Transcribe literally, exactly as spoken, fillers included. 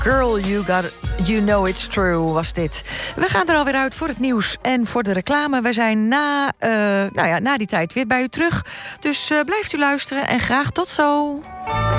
Girl, you, got, you know it's true, was dit. We gaan er alweer uit voor het nieuws en voor de reclame. We zijn na, uh, nou ja, na die tijd weer bij u terug. Dus uh, blijft u luisteren en graag tot zo.